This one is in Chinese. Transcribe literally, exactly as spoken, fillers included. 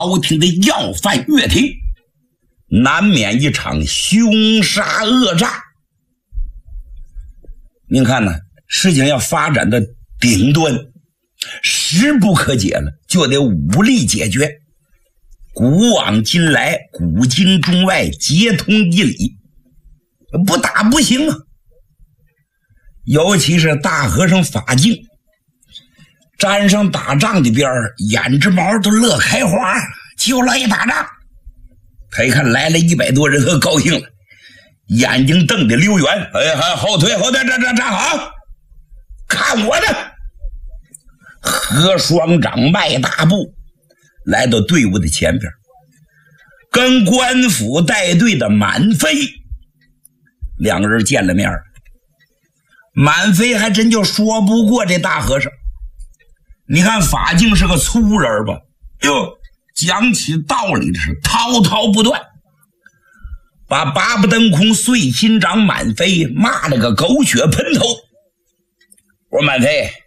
朝廷的要犯乐庭，难免一场凶杀恶诈。您看呢，事情要发展的顶端，势不可解了，就得武力解决。古往今来，古今中外皆通一理，不打不行啊。尤其是大和尚法镜，沾上打仗的边儿，眼直毛都乐开花，就乐意打仗。他一看来了一百多人，可高兴了，眼睛瞪得溜圆，哎，还后退后退，站站站好，看我的！何双长迈大步来到队伍的前边，跟官府带队的满飞两个人见了面。满飞还真就说不过这大和尚。你看法镜是个粗人吧，哟，讲起道理是滔滔不断，把八不登空碎心掌满飞骂了个狗血喷头。我说满飞，